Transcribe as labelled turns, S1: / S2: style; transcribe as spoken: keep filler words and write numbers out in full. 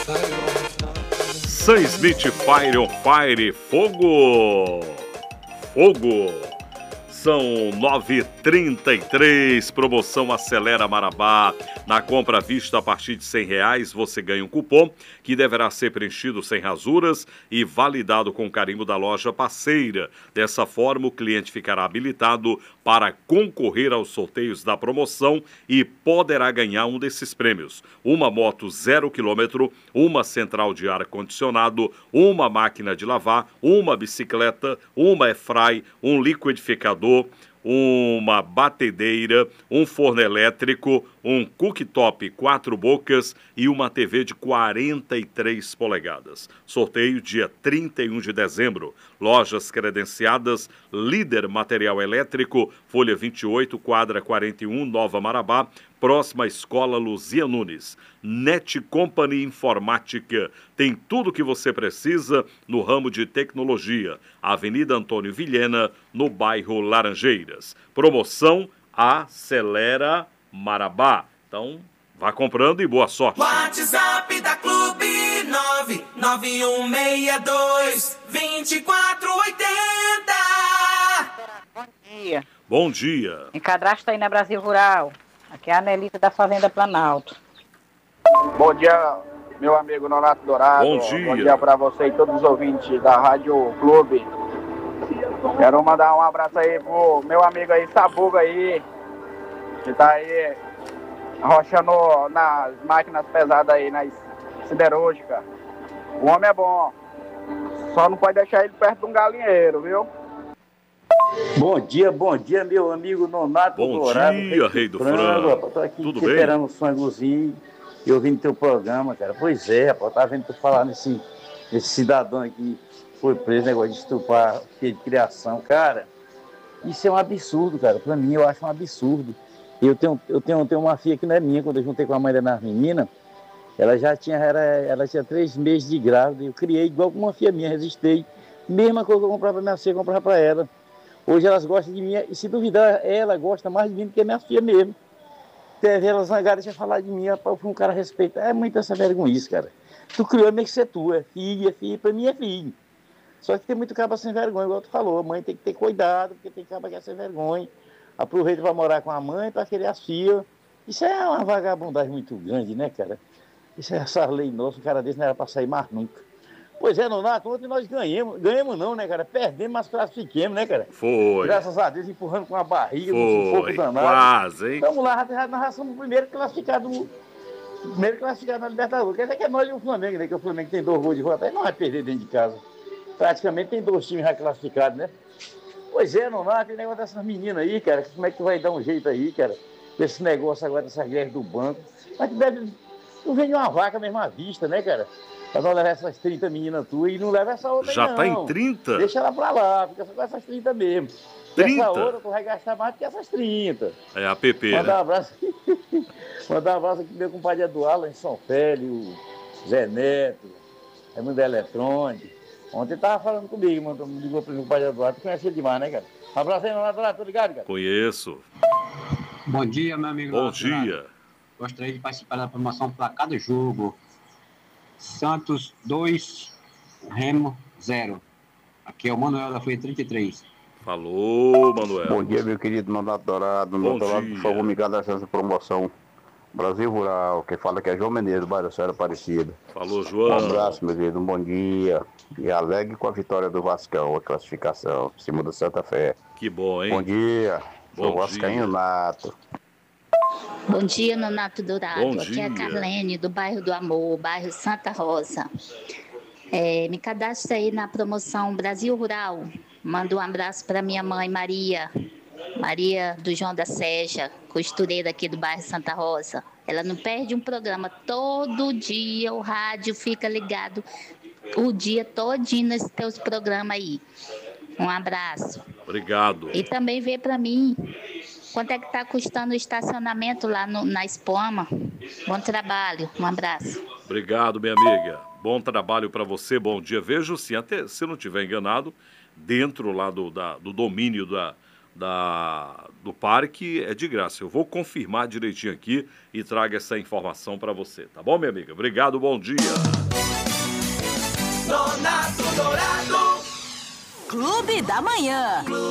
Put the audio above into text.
S1: Sam Smith, Fire on Fire, fogo, fogo. São nove e trinta e três, promoção Acelera Marabá. Na compra à vista a partir de cem reais, você ganha um cupom que deverá ser preenchido sem rasuras e validado com carimbo da loja parceira. Dessa forma, o cliente ficará habilitado para concorrer aos sorteios da promoção e poderá ganhar um desses prêmios. Uma moto zero quilômetro, uma central de ar-condicionado, uma máquina de lavar, uma bicicleta, uma airfry, um liquidificador, uma batedeira, um forno elétrico, um cooktop quatro bocas e uma T V de quarenta e três polegadas. Sorteio dia trinta e um de dezembro. Lojas credenciadas, Líder Material Elétrico, Folha vinte e oito, quadra quarenta e um, Nova Marabá, próxima à Escola Luzia Nunes. Net Company Informática, tem tudo o que você precisa no ramo de tecnologia. Avenida Antônio Vilhena, no bairro Laranjeiras. Promoção Acelera Marabá. Então, vá comprando e boa sorte.
S2: WhatsApp da Clube nove nove um seis dois, dois quatro oito zero.
S3: Bom dia.
S1: Bom dia.
S3: Me cadastra aí na Brasil Rural. Aqui é a Anelita da Fazenda Planalto.
S4: Bom dia, meu amigo Nonato Dourado.
S1: Bom dia.
S4: Bom dia para você e todos os ouvintes da Rádio Clube. Quero mandar um abraço aí pro meu amigo aí, Sabuga aí, que tá aí rochando nas máquinas pesadas aí, nas siderúrgicas. O homem é bom, só não pode deixar ele perto de um galinheiro, viu?
S5: Bom dia, bom dia, meu amigo Nonato
S1: Bom
S5: Dourado.
S1: dia, rei do frango.
S5: Rapaz, tô aqui
S1: Tudo
S5: te
S1: bem?
S5: esperando um frangozinho e ouvindo teu programa, cara. Pois é, rapaz, tá vendo tu falar nesse, nesse cidadão aqui que foi preso, negócio de estuprar filho de criação. Cara, isso é um absurdo, cara. Pra mim, eu acho um absurdo. Eu tenho, eu tenho, tenho uma filha que não é minha, quando eu juntei com a mãe das minhas meninas, ela já tinha, era, ela tinha três meses de grávida, eu criei igual com uma filha minha, resistei. Mesma coisa que eu comprava pra minha filha, eu comprava pra ela. Hoje elas gostam de mim, e se duvidar, ela gosta mais de mim do que a minha filha mesmo. Teve elas zangadas, tinha falado de mim, rapaz, eu fui um cara respeito. É muito essa vergonha isso, cara. Tu criou, meio que ser tu, é filho, é filho, pra mim é filho. Só que tem muito caba sem vergonha, igual tu falou, a mãe tem que ter cuidado, porque tem caba que é sem vergonha. Aproveita pra morar com a mãe, pra querer as filhas. Isso é uma vagabundagem muito grande, né, cara? Isso é essa lei nossa, um cara desse não era pra sair mais nunca. Pois é, Nonato, ontem nós ganhamos, ganhamos não, né, cara? Perdemos, mas classifiquemos, né, cara?
S1: Foi.
S5: Graças a Deus, empurrando com a barriga, no
S1: Foi,
S5: sufoco danado.
S1: quase, hein?
S5: Vamos lá, já- nós já somos o primeiro classificado, o primeiro classificado na Libertadores. Quer dizer que é nós e o Flamengo, né? Que o Flamengo tem dois gols de vantagem, não vai perder dentro de casa. Praticamente tem dois times já classificados, né? Pois é, Nonato, tem negócio dessas meninas aí, cara. Como é que tu vai dar um jeito aí, cara? Desse negócio agora, dessa greve do banco. Mas tu deve. Tu vende uma vaca mesmo à vista, né, cara? Pra não levar essas trinta meninas tuas e não leva essa outra aí,
S1: Já
S5: não.
S1: tá em trinta?
S5: Deixa ela pra lá, fica só com essas trinta mesmo. E
S1: trinta?
S5: essa outra tu vai gastar mais do que essas trinta.
S1: É a P P,
S5: Mandar um
S1: né?
S5: abraço. Mandar um abraço aqui pro meu compadre Eduardo, lá em São Félio, o Zé Neto, Raimundo da Eletrônica. Ontem ele tava falando comigo, mandou, me ligou pro meu compadre Eduardo, tu conhece ele demais, né, cara? Um abraço aí, Nonato Dourado, tô ligado, cara?
S1: Conheço.
S6: Bom dia, meu amigo.
S1: Bom
S6: Nonato Dourado.
S1: dia.
S6: Gostaria de participar da promoção Placar do Jogo. Santos dois, Remo zero. Aqui é o Manuel da Folha trinta e três.
S1: Falou, Manuel.
S7: Bom dia, meu querido Nonato Dourado.
S1: Bom
S7: No outro lado,
S1: dia.
S7: por favor, me cadastre nessa promoção Brasil Rural. Quem fala que é João Menezes, bairro da Senhora Aparecida.
S1: Falou,
S7: Um
S1: João.
S7: abraço, meu querido, um bom dia. E alegre com a vitória do Vascão, a classificação, em cima do Santa Fé.
S1: Que bom, hein?
S7: Bom dia.
S1: Bom
S7: Sou Vascaíno
S1: dia.
S7: Nato.
S8: Bom dia, Nonato Dourado.
S1: Bom
S8: Aqui é a
S1: dia.
S8: Carlene, do bairro do Amor, bairro Santa Rosa. É, me cadastra aí na promoção Brasil Rural. Manda um abraço para minha mãe, Maria. Maria do João da Seja, costureira aqui do bairro Santa Rosa. Ela não perde um programa. Todo dia o rádio fica ligado o dia todinho nesses teus programas aí. Um abraço.
S1: Obrigado.
S8: E também vê para mim quanto é que está custando o estacionamento lá no, na Espoma. Bom trabalho, um abraço.
S1: Obrigado, minha amiga. Bom trabalho para você, bom dia. Vejo sim, até se não estiver enganado, dentro lá do, da, do domínio da, da, do parque é de graça. Eu vou confirmar direitinho aqui e trago essa informação para você, tá bom, minha amiga? Obrigado, bom dia.
S2: Dourado.
S9: Clube da Manhã.